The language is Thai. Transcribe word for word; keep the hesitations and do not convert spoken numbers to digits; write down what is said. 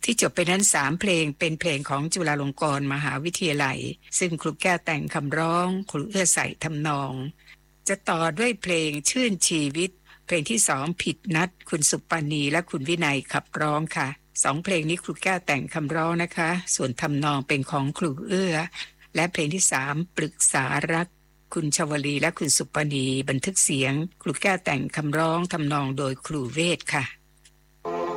ที่จบไปนั้นสามเพลงเป็นเพลงของจุฬาลงกรณ์มหาวิทยาลัยซึ่งครูแก้วแต่งคำร้องครูเอื้อใส่ทำนองจะต่อด้วยเพลงชื่นชีวิตเพลงที่สองผิดนัดคุณสุปณีและคุณวินัยขับร้องค่ะสองเพลงนี้ครูแก้วแต่งคำร้องนะคะส่วนทำนองเป็นของครูเอื้อและเพลงที่สามปรึกษารักคุณชวลีและคุณสุปณีบันทึกเสียงครูแก้วแต่งคำร้องทำนองโดยครูเวทค่ะ